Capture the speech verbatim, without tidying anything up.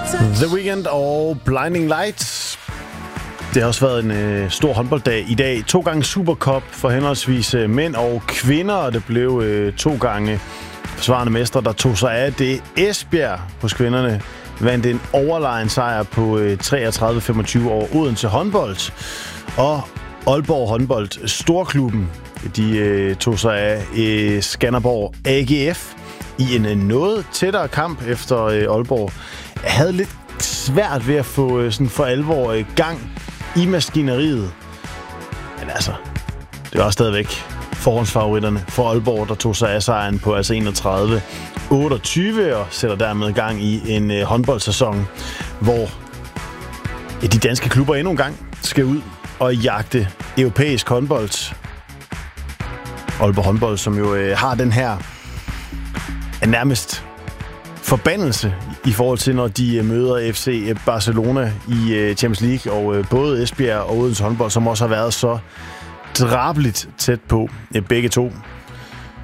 The Weeknd og Blinding Lights. Det har også været en øh, stor håndbolddag i dag. To gange Supercup for henholdsvis øh, mænd og kvinder, og det blev øh, to gange forsvarende mestre, der tog sig af det. Esbjerg hos kvinderne vandt en overlegen sejr på øh, treogtredive femogtyve over Odense håndbold. Og Aalborg håndbold, storklubben, de øh, tog sig af øh, Skanderborg A G F i en øh, noget tættere kamp efter øh, Aalborg. Jeg havde lidt svært ved at få øh, sådan for alvor øh, gang i maskineriet. Men altså, det var stadigvæk forhåndsfavoritterne for Aalborg, der tog sig af sejren på altså enogtredive otteogtyve og sætter dermed gang i en øh, håndboldsæson, hvor ja, de danske klubber endnu en gang skal ud og jagte europæisk håndbold. Aalborg håndbold, som jo øh, har den her er nærmest forbandelse i forhold til, når de møder F C Barcelona i Champions League, og både Esbjerg og Odense håndbold, som også har været så drabeligt tæt på begge to.